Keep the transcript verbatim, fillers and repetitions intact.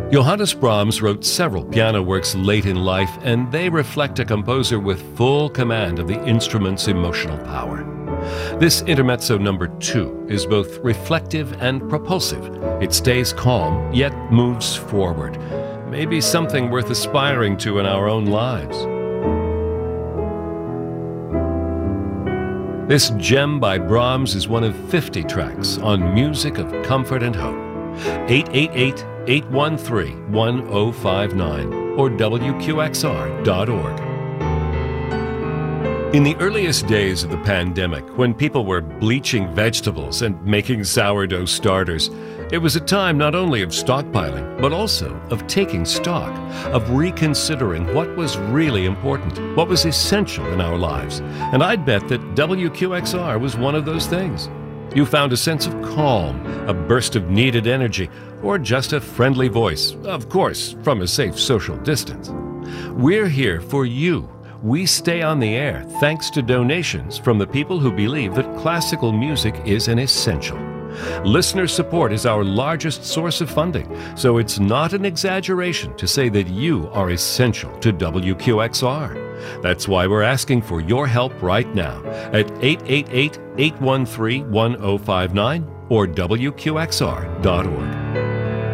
Johannes Brahms wrote several piano works late in life, and they reflect a composer with full command of the instrument's emotional power. This intermezzo number two is both reflective and propulsive. It stays calm, yet moves forward. Maybe something worth aspiring to in our own lives. This gem by Brahms is one of fifty tracks on Music of Comfort and Hope. eight eight eight, eight one three, one zero five nine or W Q X R dot org. In the earliest days of the pandemic, when people were bleaching vegetables and making sourdough starters, it was a time not only of stockpiling, but also of taking stock, of reconsidering what was really important, what was essential in our lives. And I'd bet that W Q X R was one of those things. You found a sense of calm, a burst of needed energy, or just a friendly voice, of course, from a safe social distance. We're here for you. We stay on the air thanks to donations from the people who believe that classical music is an essential. Listener support is our largest source of funding, so it's not an exaggeration to say that you are essential to W Q X R. That's why we're asking for your help right now at eight eight eight, eight one three, one zero five nine or W Q X R dot org.